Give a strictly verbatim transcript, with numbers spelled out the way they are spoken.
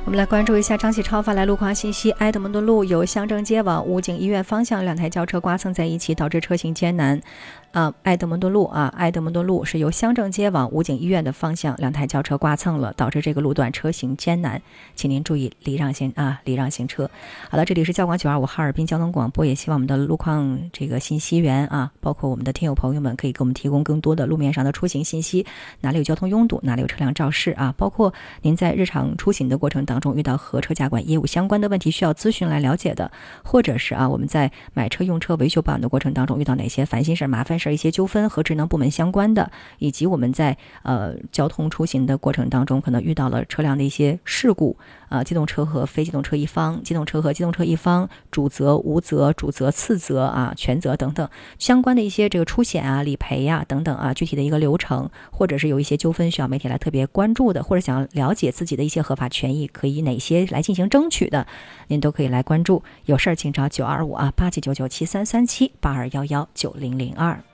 我们来关注一下张启超发来路况信息：埃德蒙顿路由乡政街往武警医院方向两台轿车刮蹭在一起，导致车行艰难。啊，埃德蒙顿路啊，埃德蒙顿路是由乡政街往武警医院的方向两台轿车刮蹭了，导致这个路段车行艰难，请您注意礼让行啊，礼让行车。好了，这里是教广九二五哈尔滨交通广播，也希望我们的路况这个信息源啊，包括我们的听友朋友们可以给我们提供更多的路面上的出行信息，哪里有交通拥堵，哪里有车辆肇事啊，包括您在日常出行的过程当中遇到和车驾管业务相关的问题需要咨询来了解的，或者是啊我们在买车用车维修保养的过程当中遇到哪些烦心事麻烦事一些纠纷和职能部门相关的，以及我们在呃交通出行的过程当中可能遇到了车辆的一些事故啊、呃，机动车和非机动车一方，机动车和机动车一方主责无责主责次责啊全责等等相关的一些这个出险啊理赔啊等等啊具体的一个流程，或者是有一些纠纷需要媒体来特别关注的，或者想要了解自己的一些合法权益可以哪些来进行争取的，您都可以来关注，有事儿请找九二五啊八七九九七三三七八二幺幺九零零二。